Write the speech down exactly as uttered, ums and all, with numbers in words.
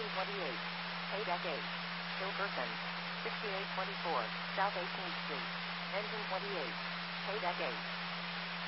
twenty-eight. Paydeck eight. Hilkerson. sixty-eight twenty-four, South eighteenth Street. Engine twenty-eight. Paydeck eight.